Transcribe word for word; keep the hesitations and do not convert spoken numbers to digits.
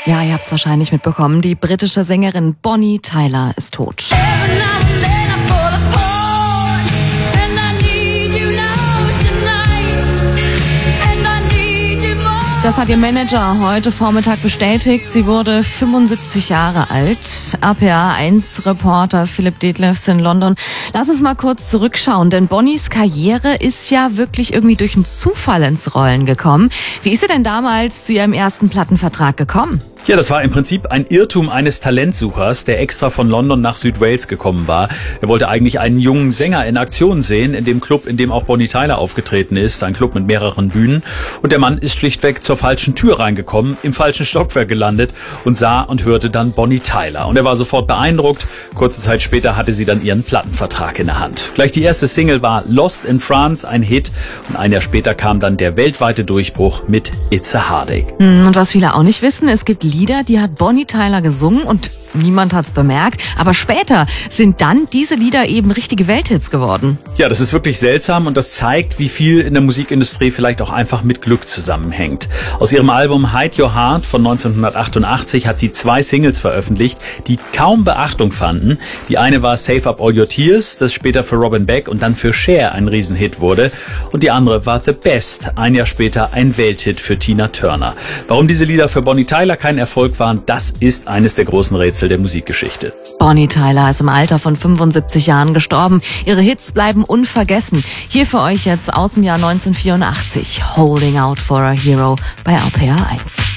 Ja, ihr habt es wahrscheinlich mitbekommen. Die britische Sängerin Bonnie Tyler ist tot. Das hat ihr Manager heute Vormittag bestätigt. Sie wurde fünfundsiebzig Jahre alt. R P A eins Reporter Philipp Detlefs in London. Lass uns mal kurz zurückschauen, denn Bonnies Karriere ist ja wirklich irgendwie durch einen Zufall ins Rollen gekommen. Wie ist sie denn damals zu ihrem ersten Plattenvertrag gekommen? Ja, das war im Prinzip ein Irrtum eines Talentsuchers, der extra von London nach Südwales gekommen war. Er wollte eigentlich einen jungen Sänger in Aktion sehen, in dem Club, in dem auch Bonnie Tyler aufgetreten ist, ein Club mit mehreren Bühnen. Und der Mann ist schlichtweg zur falschen Tür reingekommen, im falschen Stockwerk gelandet und sah und hörte dann Bonnie Tyler. Und er war sofort beeindruckt. Kurze Zeit später hatte sie dann ihren Plattenvertrag in der Hand. Gleich die erste Single war Lost in France, ein Hit. Und ein Jahr später kam dann der weltweite Durchbruch mit It's a Heartache. Und was viele auch nicht wissen, es gibt Lieder, die hat Bonnie Tyler gesungen und niemand hat's bemerkt. Aber später sind dann diese Lieder eben richtige Welthits geworden. Ja, das ist wirklich seltsam und das zeigt, wie viel in der Musikindustrie vielleicht auch einfach mit Glück zusammenhängt. Aus ihrem Album Hide Your Heart von neunzehnhundertachtundachtzig hat sie zwei Singles veröffentlicht, die kaum Beachtung fanden. Die eine war Save Up All Your Tears, das später für Robin Beck und dann für Cher ein Riesenhit wurde. Und die andere war The Best, ein Jahr später ein Welthit für Tina Turner. Warum diese Lieder für Bonnie Tyler kein Erfolg waren, das ist eines der großen Rätsel der Musikgeschichte. Bonnie Tyler ist im Alter von fünfundsiebzig Jahren gestorben. Ihre Hits bleiben unvergessen. Hier für euch jetzt aus dem Jahr neunzehnhundertvierundachtzig. Holding Out for a Hero bei R P A eins.